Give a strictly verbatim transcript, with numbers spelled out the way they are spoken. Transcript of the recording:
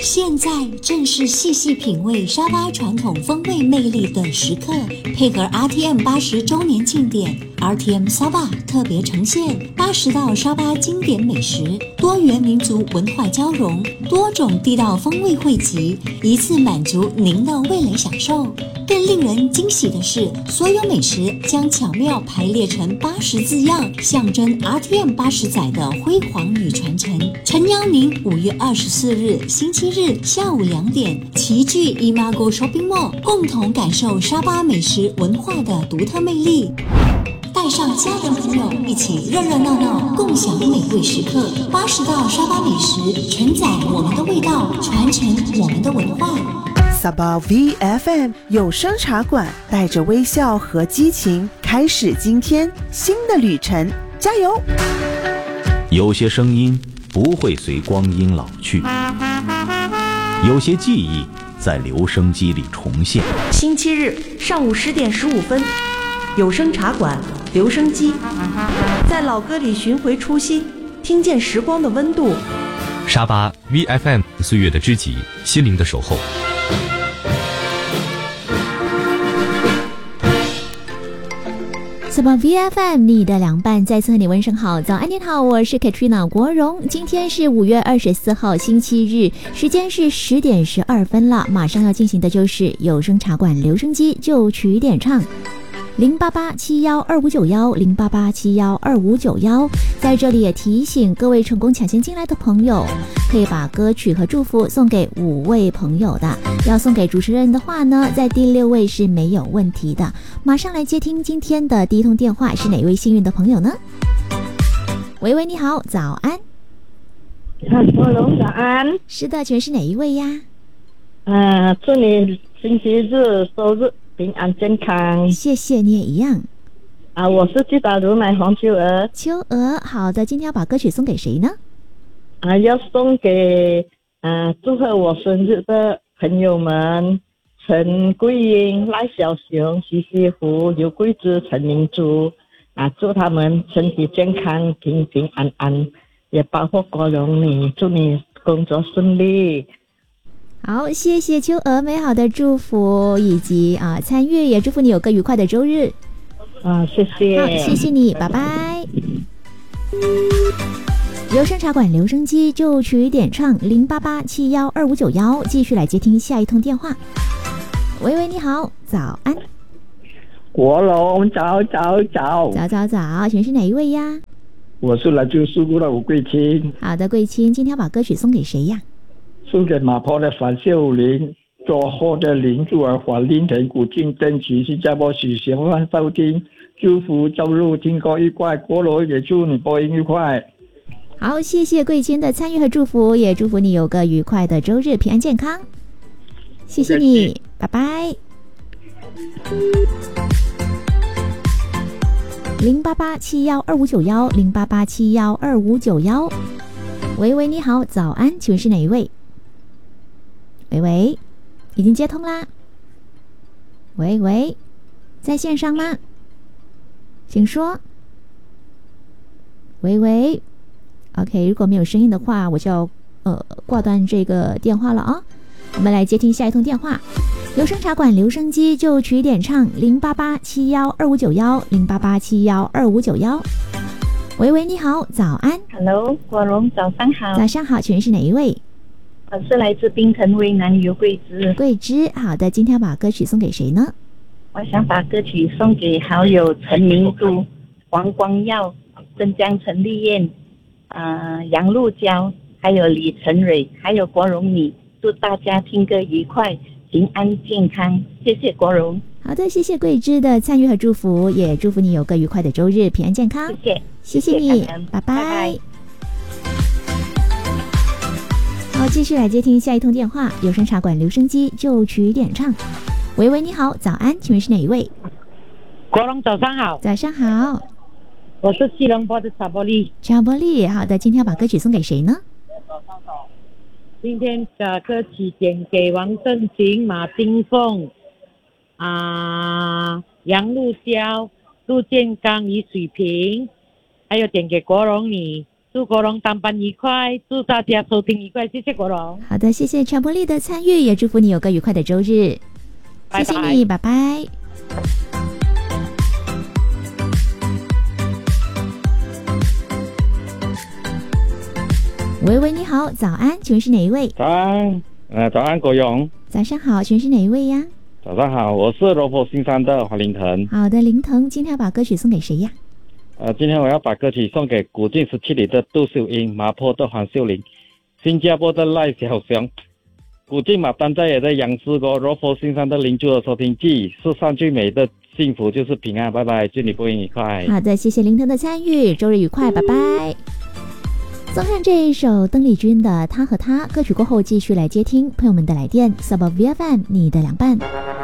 现在正是细细品味沙巴传统风味魅力的时刻，配合 R T M 八十周年庆典 ，R T M 沙巴特别呈现八十道沙巴经典美食，多元民族文化交融，多种地道风味汇集，一次满足您的味蕾享受。更令人惊喜的是，所有美食将巧妙排列成八十字样，象征 R T M 八十载的辉煌与传承。诚邀您五月二十四日星期日下午两点齐聚 Imago Shopping Mall， 共同感受沙巴美食文化的独特魅力。带上家人朋友一起热热闹闹，共享美味时刻。八十道沙巴美食，承载我们的味道，传承我们的文化。 Sabah V F M 有声茶馆，带着微笑和激情，开始今天新的旅程，加油！ 有些声音不会随光阴老去，有些记忆在留声机里重现。 星期日上午十点十五分，有声茶馆，留声机，在老歌里寻回初心，听见时光的温度。 沙巴 V F M 岁月的知己，心灵的守候。 沙巴 V F M 你的凉拌，再次和你问声好，早安您好，我是 Katrina 国荣。今天是五月二十四号星期日，时间是十点十二分了，马上要进行的就是有声茶馆留声机就曲点唱。零八八七幺二五九幺零八八七幺二五九幺，在这里也提醒各位成功抢先进来的朋友，可以把歌曲和祝福送给五位朋友的。要送给主持人的话呢，在第六位是没有问题的。马上来接听今天的第一通电话，是哪位幸运的朋友呢？喂喂，你好，早安。 国荣早安。 是的，请问是哪一位呀？ 呃，祝你星期日收日平安健康。 谢谢，你也一样。 啊，我是吉打如乃黄秋娥。 秋娥，好的，今天要把歌曲送给谁呢？ 啊，要送给呃祝贺我生日的朋友们，陈桂英、赖小雄、徐西湖、刘桂芝、陈明珠啊，祝他们身体健康、平平安安，也包括国荣你，祝你工作顺利。 好，谢谢秋娥美好的祝福以及啊参与，也祝福你有个愉快的周日。 啊，谢谢。 好，谢谢你，拜拜。留声茶馆留声机就曲点唱零八八七幺二五九幺，继续来接听下一通电话。喂喂，你好，早安。 国荣，早早早。 早早早，请问是哪一位呀？ 我是来自苏州的吴桂清。 好的，桂清，今天要把歌曲送给谁呀？ 送给马坡的樊秀玲，做后的林珠儿、黄林田、古晋登奇、新加坡许贤万收听，祝福周日听歌愉快，国荣也祝你播音愉快。 好，谢谢桂清的参与和祝福，也祝福你有个愉快的周日，平安健康。谢谢你，拜拜。零八八七幺二五九幺零八八七幺二五九幺。喂喂，你好，早安，请问是哪一位？喂喂，已经接通啦。喂喂，在线上吗？请说。喂喂 ，OK， 如果没有声音的话，我就要呃挂断这个电话了啊。我们来接听下一通电话。留声茶馆留声机就曲点唱零八八七幺二五九幺零八八七幺二五九幺。喂喂，你好，早安。 Hello， 国荣，早上好。 早上好，请问是哪一位？ 我是来自槟城威南游桂枝。 桂枝，好的，今天要把歌曲送给谁呢？ 我想把歌曲送给好友陈明珠、黄光耀、镇江陈丽燕、呃、杨露娇，还有李晨蕊，还有国荣你，祝大家听歌愉快，平安健康，谢谢国荣。 好的，谢谢桂枝的参与和祝福，也祝福你有个愉快的周日，平安健康。 谢谢， 谢谢你， 谢谢拜拜。 拜拜。 好，继续来接听下一通电话，有声茶馆留声机就曲点唱。喂喂，你好，早安，请问是哪一位？ 国荣，早上好。 早上好， 我是吉隆坡的查波利。 查波利，好的，今天要把歌曲送给谁呢？ 今天的歌曲点给王振琴、马金凤、啊、杨露娇、陆建刚、李水平，还有点给国荣你， 祝国荣当班愉快，祝大家收听愉快，谢谢国荣。 好的，谢谢陈柏丽的参与，也祝福你有个愉快的周日。 拜拜， 谢谢你，拜拜。喂喂，你好，早安，请问是哪一位？ 早安，呃，早安，国荣。 早上好，请问是哪一位呀？ 早上好，我是罗佛新山的黄林腾。 好的，林腾，今天要把歌曲送给谁呀？ 呃，今天我要把歌曲送给古晋十七里的杜秀英，麻坡的黄秀玲，新加坡的赖小雄，古晋马丹在也在杨氏国罗佛新山的邻居的收听记，世上最美的幸福就是平安，拜拜，祝你播音愉快。 好的，谢谢林腾的参与，周日愉快，拜拜。送上这一首邓丽君的《他和他》歌曲过后，继续来接听朋友们的来电。Sub V F M 你的凉拌。